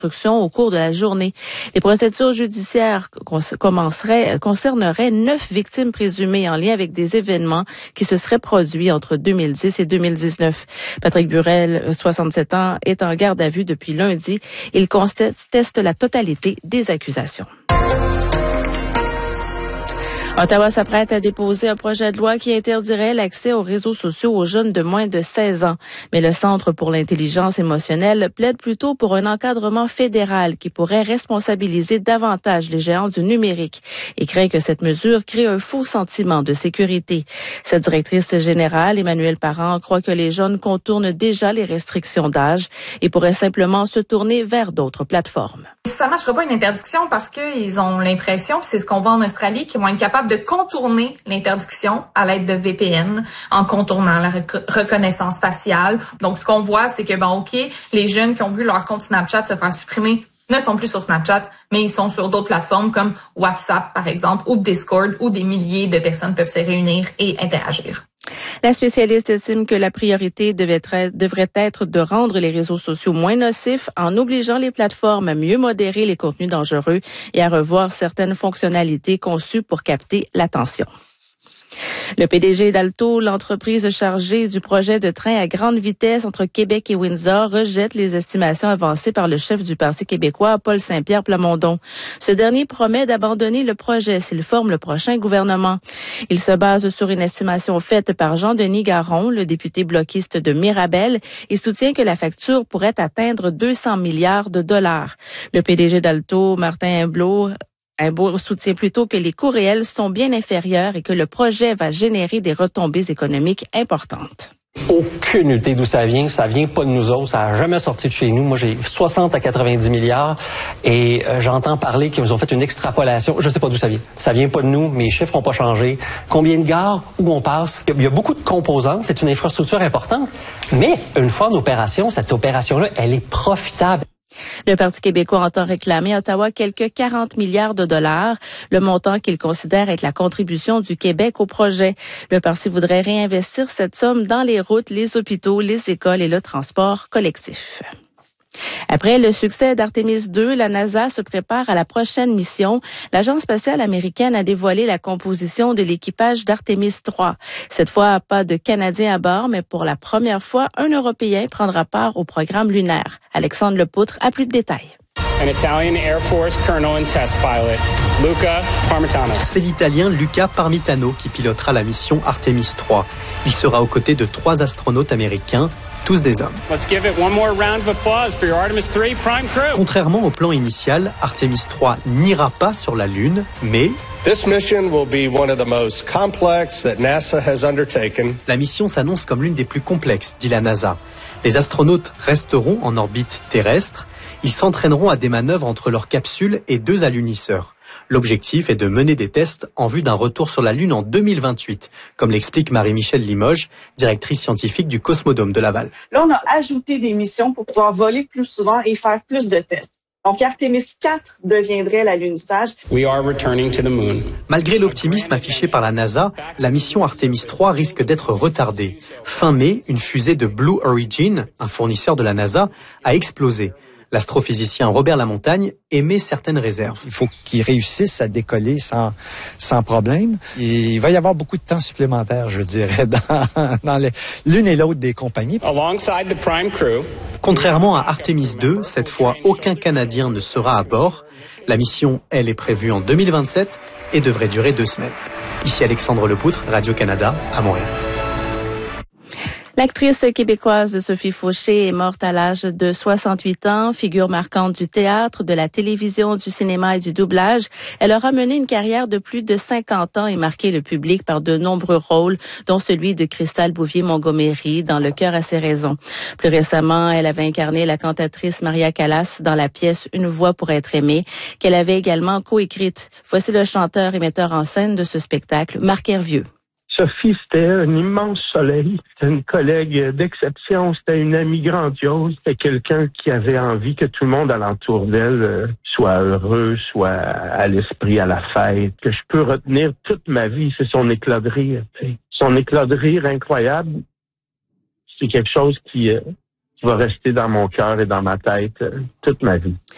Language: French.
au cours de la journée. Les procédures judiciaires concerneraient 9 victimes présumées en lien avec des événements qui se seraient produits entre 2010 et 2019. Patrick Burel, 67 ans, est en garde à vue depuis lundi. Il conteste la totalité des accusations. Ottawa s'apprête à déposer un projet de loi qui interdirait l'accès aux réseaux sociaux aux jeunes de moins de 16 ans. Mais le Centre pour l'intelligence émotionnelle plaide plutôt pour un encadrement fédéral qui pourrait responsabiliser davantage les géants du numérique et craint que cette mesure crée un faux sentiment de sécurité. Cette directrice générale, Emmanuelle Parent, croit que les jeunes contournent déjà les restrictions d'âge et pourraient simplement se tourner vers d'autres plateformes. Ça ne marchera pas une interdiction parce qu'ils ont l'impression, puis c'est ce qu'on voit en Australie, qu'ils vont être capables de contourner l'interdiction à l'aide de VPN en contournant la reconnaissance faciale. Donc, ce qu'on voit, c'est que, les jeunes qui ont vu leur compte Snapchat se faire supprimer ne sont plus sur Snapchat, mais ils sont sur d'autres plateformes comme WhatsApp, par exemple, ou Discord, où des milliers de personnes peuvent se réunir et interagir. La spécialiste estime que la priorité devrait être de rendre les réseaux sociaux moins nocifs en obligeant les plateformes à mieux modérer les contenus dangereux et à revoir certaines fonctionnalités conçues pour capter l'attention. Le PDG d'Alto, l'entreprise chargée du projet de train à grande vitesse entre Québec et Windsor, rejette les estimations avancées par le chef du Parti québécois, Paul Saint-Pierre Plamondon. Ce dernier promet d'abandonner le projet s'il forme le prochain gouvernement. Il se base sur une estimation faite par Jean-Denis Garon, le député bloquiste de Mirabel, et soutient que la facture pourrait atteindre 200 milliards de dollars. Le PDG d'Alto, Martin Imbeau, soutient plutôt que les coûts réels sont bien inférieurs et que le projet va générer des retombées économiques importantes. Aucune idée d'où ça vient pas de nous autres, ça n'a jamais sorti de chez nous. Moi, j'ai 60 à 90 milliards et j'entends parler qu'ils ont fait une extrapolation. Je sais pas d'où ça vient pas de nous, mes chiffres n'ont pas changé. Combien de gares, où on passe, il y a beaucoup de composantes, c'est une infrastructure importante, mais une fois en opération, cette opération-là, elle est profitable. Le Parti québécois entend réclamer à Ottawa quelques 40 milliards de dollars, le montant qu'il considère être la contribution du Québec au projet. Le Parti voudrait réinvestir cette somme dans les routes, les hôpitaux, les écoles et le transport collectif. Après le succès d'Artemis II, la NASA se prépare à la prochaine mission. L'Agence spatiale américaine a dévoilé la composition de l'équipage d'Artemis III. Cette fois, pas de Canadiens à bord, mais pour la première fois, un Européen prendra part au programme lunaire. Alexandre Lepoutre a plus de détails. An Italian Air Force colonel and test pilot, Luca Parmitano. C'est l'Italien Luca Parmitano qui pilotera la mission Artemis III. Il sera aux côtés de 3 astronautes américains, tous des hommes. Let's give it one more round of applause for your Artemis III prime crew. Contrairement au plan initial, Artemis III n'ira pas sur la Lune, mais This mission will be one of the most complex that NASA has undertaken. La mission s'annonce comme l'une des plus complexes, dit la NASA. Les astronautes resteront en orbite terrestre. Ils s'entraîneront à des manœuvres entre leurs capsules et 2 alunisseurs. L'objectif est de mener des tests en vue d'un retour sur la Lune en 2028, comme l'explique Marie-Michèle Limoges, directrice scientifique du Cosmodome de Laval. Là, on a ajouté des missions pour pouvoir voler plus souvent et faire plus de tests. Donc, Artemis 4 deviendrait l'alunissage. We are returning to the moon. Malgré l'optimisme affiché par la NASA, la mission Artemis 3 risque d'être retardée. Fin mai, une fusée de Blue Origin, un fournisseur de la NASA, a explosé. L'astrophysicien Robert Lamontagne émet certaines réserves. Il faut qu'ils réussissent à décoller sans problème. Il va y avoir beaucoup de temps supplémentaire, je dirais, dans l'une et l'autre des compagnies. Alongside the prime crew. Contrairement à Artemis 2, cette fois, aucun Canadien ne sera à bord. La mission, elle, est prévue en 2027 et devrait durer 2 semaines. Ici Alexandre Lepoutre, Radio-Canada, à Montréal. L'actrice québécoise Sophie Fauché est morte à l'âge de 68 ans, figure marquante du théâtre, de la télévision, du cinéma et du doublage. Elle aura mené une carrière de plus de 50 ans et marqué le public par de nombreux rôles, dont celui de Cristal Bouvier-Montgomery dans Le cœur a ses raisons. Plus récemment, elle avait incarné la cantatrice Maria Callas dans la pièce Une voix pour être aimée, qu'elle avait également coécrite. Voici le chanteur et metteur en scène de ce spectacle, Marc Hervieux. Sophie, c'était un immense soleil. C'était une collègue d'exception. C'était une amie grandiose. C'était quelqu'un qui avait envie que tout le monde alentour d'elle soit heureux, soit à l'esprit, à la fête. Que je peux retenir toute ma vie, c'est son éclat de rire. T'sais. Son éclat de rire incroyable, c'est quelque chose qui va rester dans mon cœur et dans ma tête toute ma vie.